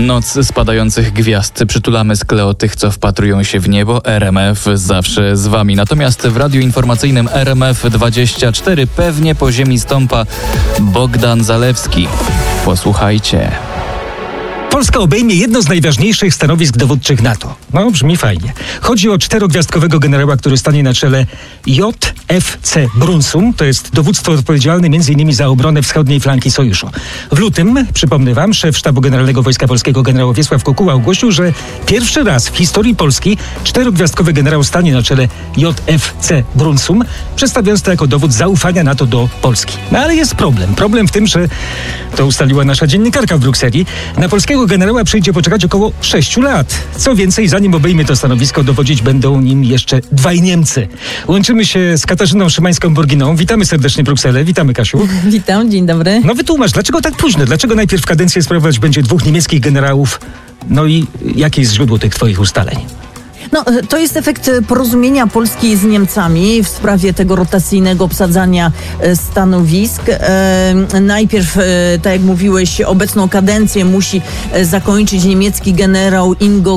Noc spadających gwiazd. Przytulamy z Kleo tych, co wpatrują się w niebo. RMF zawsze z wami. Natomiast w radiu informacyjnym RMF24 pewnie po ziemi stąpa Bogdan Zalewski. Posłuchajcie. Polska obejmie jedno z najważniejszych stanowisk dowódczych NATO. No, brzmi fajnie. Chodzi o 4-gwiazdkowego generała, który stanie na czele JFC Brunsum. To jest dowództwo odpowiedzialne m.in. za obronę wschodniej flanki sojuszu. W lutym, przypomnę wam, szef Sztabu Generalnego Wojska Polskiego generał Wiesław Kukuła ogłosił, że pierwszy raz w historii Polski 4-gwiazdkowy generał stanie na czele JFC Brunsum, przedstawiając to jako dowód zaufania NATO do Polski. No ale jest problem. Problem w tym, że to ustaliła nasza dziennikarka w Brukseli. Na polskiego generała przyjdzie poczekać około 6 lat. Co więcej, zanim obejmie to stanowisko, dowodzić będą nim jeszcze dwaj Niemcy. Łączymy się z Katarzyną Szymańską-Borginą. Witamy serdecznie Brukselę. Witamy, Kasiu. Witam, dzień dobry. No wytłumacz, dlaczego tak późno? Dlaczego najpierw kadencję sprawować będzie 2 niemieckich generałów? No i jakie jest źródło tych twoich ustaleń? No, to jest efekt porozumienia Polski z Niemcami w sprawie tego rotacyjnego obsadzania stanowisk. Najpierw, tak jak mówiłeś, obecną kadencję musi zakończyć niemiecki generał Ingo